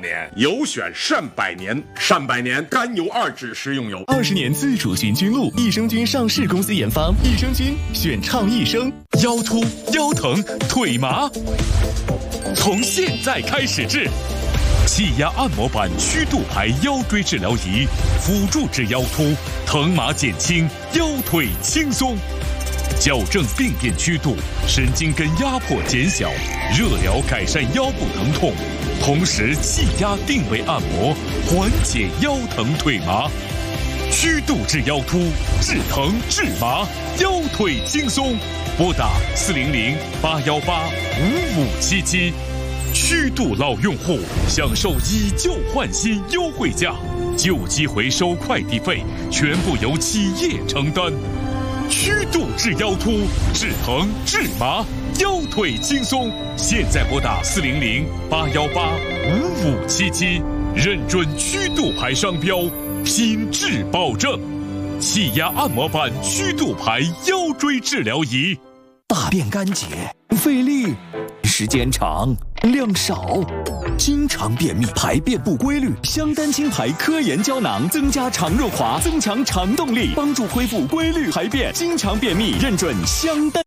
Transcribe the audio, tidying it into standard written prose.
年，油选善百年，善百年甘油2酯食用油 ，20年自主寻菌露，益生菌上市公司研发，益生菌选畅益生。腰突、腰疼、腿麻，从现在开始治。气压按摩板曲度牌腰椎治疗仪，辅助治腰突，疼麻减轻，腰腿轻松。矫正病变曲度，神经根压迫减小，热疗改善腰部疼痛，同时气压定位按摩，缓解腰疼腿麻。曲度治腰突，治疼治麻，腰腿轻松。拨打400-818-5577。曲度老用户享受以旧换新优惠价，旧机回收快递费全部由企业承担。曲度治腰突，治疼治麻，腰腿轻松。现在拨打400-818-5577，认准曲度牌商标，品质保证。气压按摩板曲度牌腰椎治疗仪。 大便干结，费力，时间长，量少，经常便秘，排便不规律。香丹清排科研胶囊增加肠润滑，增强肠动力，帮助恢复规律排便。经常便秘，认准香丹。